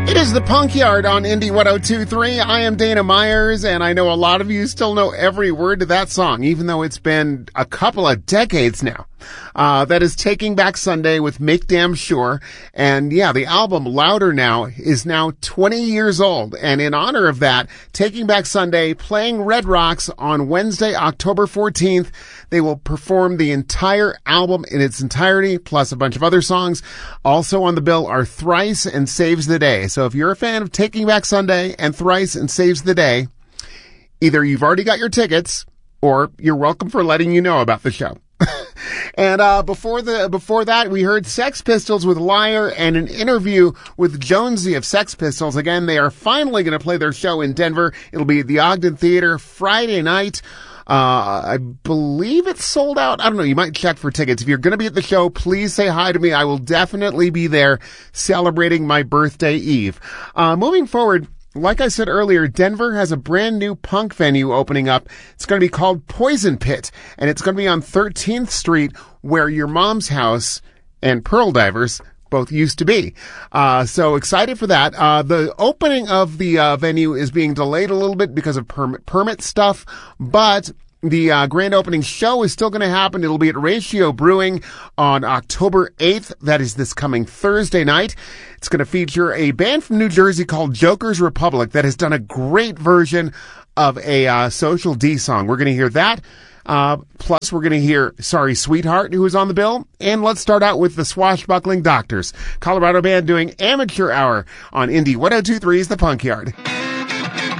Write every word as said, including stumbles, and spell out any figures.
It is the Punk Yard on Indie one oh two point three. I am Dana Myers, and I know a lot of you still know every word to that song, even though it's been a couple of decades now. Uh, that is Taking Back Sunday with Make Damn Sure. And yeah, the album Louder Now is now twenty years old. And in honor of that, Taking Back Sunday playing Red Rocks on Wednesday, October fourteenth. They will perform the entire album in its entirety, plus a bunch of other songs. Also on the bill are Thrice and Saves the Day. So if you're a fan of Taking Back Sunday and Thrice and Saves the Day, either you've already got your tickets or you're welcome for letting you know about the show. And uh before the before that, we heard Sex Pistols with Liar and an interview with Jonesy of Sex Pistols. Again, they are finally going to play their show in Denver. It'll be at the Ogden Theater Friday night. Uh, I believe it's sold out. I don't know. You might check for tickets. If you're going to be at the show, please say hi to me. I will definitely be there celebrating my birthday eve. Uh, moving forward, like I said earlier, Denver has a brand new punk venue opening up. It's going to be called Poison Pit, and it's going to be on thirteenth Street, where Your Mom's House and Pearl Divers both used to be. Uh, so excited for that. Uh, the opening of the uh, venue is being delayed a little bit because of permit, permit stuff, but the uh, grand opening show is still going to happen. It'll be at Ratio Brewing on October eighth. That is this coming Thursday night. It's going to feature a band from New Jersey called Joker's Republic that has done a great version of a uh, Social D song. We're going to hear that. Uh, plus, we're going to hear Sorry Sweetheart, who is on the bill. And let's start out with the Swashbuckling Doctors, Colorado band doing Amateur Hour on Indie one oh two point three's The Punk Yard.